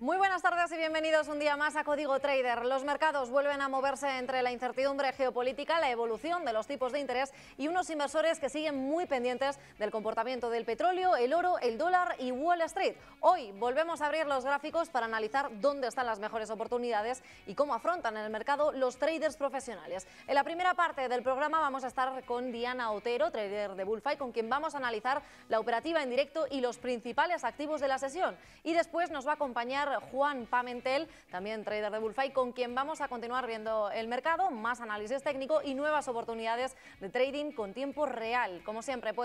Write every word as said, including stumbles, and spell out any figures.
Muy buenas tardes y bienvenidos un día más a Código Trader. Los mercados vuelven a moverse entre la incertidumbre geopolítica, la evolución de los tipos de interés y unos inversores que siguen muy pendientes del comportamiento del petróleo, el oro, el dólar y Wall Street. Hoy volvemos a abrir los gráficos para analizar dónde están las mejores oportunidades y cómo afrontan en el mercado los traders profesionales. En la primera parte del programa vamos a estar con Diana Otero, trader de Bullfight, con quien vamos a analizar la operativa en directo y los principales activos de la sesión. Y después nos va a acompañar Juan Pamentel, también trader de Bullfight, con quien vamos a continuar viendo el mercado, más análisis técnico y nuevas oportunidades de trading con tiempo real. Como siempre,